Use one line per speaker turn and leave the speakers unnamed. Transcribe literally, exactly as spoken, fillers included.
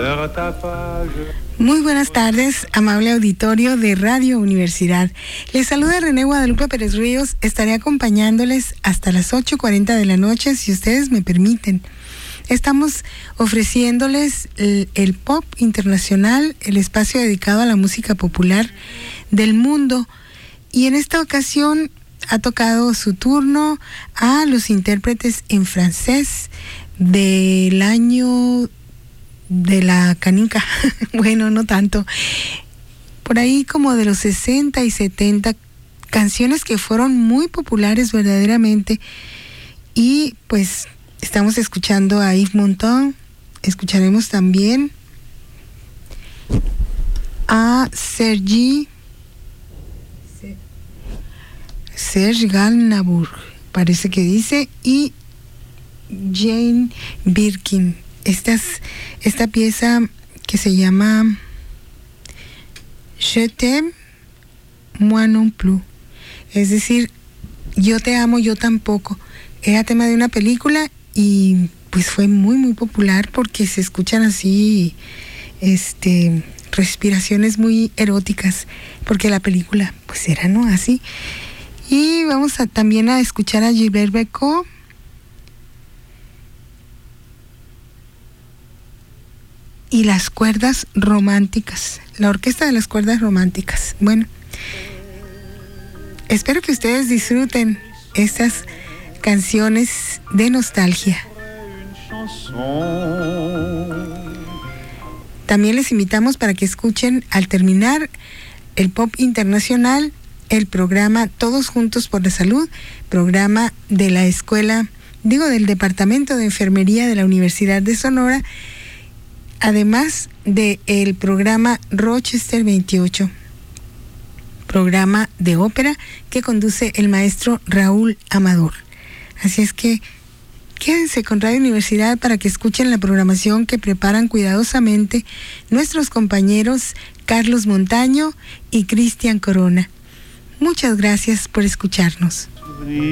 Muy buenas tardes, amable auditorio de Radio Universidad. Les saluda René Guadalupe Pérez Ríos. Estaré acompañándoles hasta las ocho cuarenta de la noche, si ustedes me permiten. Estamos ofreciéndoles el, el pop internacional, el espacio dedicado a la música popular del mundo. Y en esta ocasión ha tocado su turno a los intérpretes en francés del año de la canica. Bueno, no tanto. Por ahí como de los sesenta y setenta, canciones que fueron muy populares verdaderamente. Y pues estamos escuchando a Yves Montand. Escucharemos también a Serge Serge Gainsbourg, parece que dice, y Jane Birkin. Esta, es, esta pieza que se llama Je t'aime, moi non plus. Es decir, yo te amo, yo tampoco. Era tema de una película y pues fue muy muy popular porque se escuchan así este respiraciones muy eróticas, porque la película pues era no así. Y vamos a, también a escuchar a Gilbert Bécaud y las cuerdas románticas, la orquesta de las cuerdas románticas. Bueno, espero que ustedes disfruten estas canciones de nostalgia. También les invitamos para que escuchen al terminar el pop internacional el programa Todos Juntos por la Salud, programa de la escuela, digo del Departamento de Enfermería de la Universidad de Sonora, además del programa Rochester veintiocho, programa de ópera que conduce el maestro Raúl Amador. Así es que quédense con Radio Universidad para que escuchen la programación que preparan cuidadosamente nuestros compañeros Carlos Montaño y Cristian Corona. Muchas gracias por escucharnos.